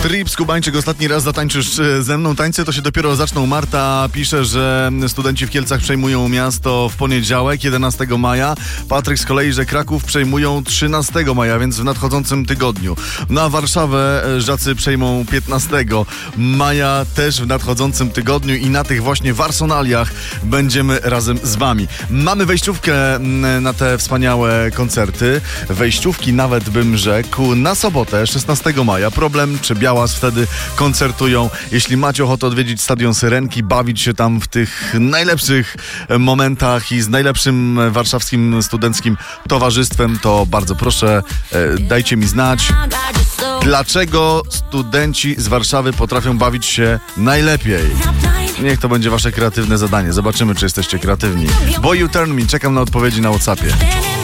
Trip, Skubańczyk, ostatni raz zatańczysz ze mną. Tańce to się dopiero zaczną. Marta pisze, że studenci w Kielcach przejmują miasto w poniedziałek, 11 maja. Patryk z kolei, że Kraków przejmują 13 maja, więc w nadchodzącym tygodniu. Na Warszawę Żacy przejmą 15 maja, też w nadchodzącym tygodniu i na tych właśnie warsonaliach będziemy razem z wami. Mamy wejściówkę na te wspaniałe koncerty. Wejściówki nawet bym rzekł na sobotę, 16 maja. Problem czy Białas wtedy koncertują. Jeśli macie ochotę odwiedzić Stadion Syrenki, bawić się tam w tych najlepszych momentach i z najlepszym warszawskim studenckim towarzystwem, to bardzo proszę, dajcie mi znać, dlaczego studenci z Warszawy potrafią bawić się najlepiej. Niech to będzie wasze kreatywne zadanie. Zobaczymy, czy jesteście kreatywni. Boy You Turn Me, czekam na odpowiedzi na WhatsAppie.